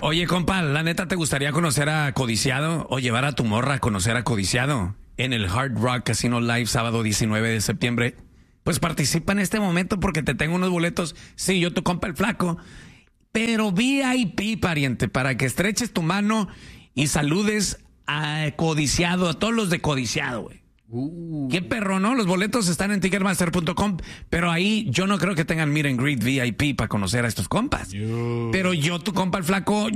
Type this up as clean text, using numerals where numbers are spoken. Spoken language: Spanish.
Oye, compa, la neta, ¿te gustaría conocer a Codiciado o llevar a tu morra a conocer a Codiciado en el Hard Rock Casino Live sábado 19 de septiembre? Pues participa en este momento porque te tengo unos boletos. Sí, yo tu compa el flaco, pero VIP, pariente, para que estreches tu mano y saludes a Codiciado, a todos los de Codiciado, güey. Qué perro, ¿no? Los boletos están en Ticketmaster.com, pero ahí yo no creo que tengan meet and greet VIP para conocer a estos compas. Pero yo, tu compa el flaco,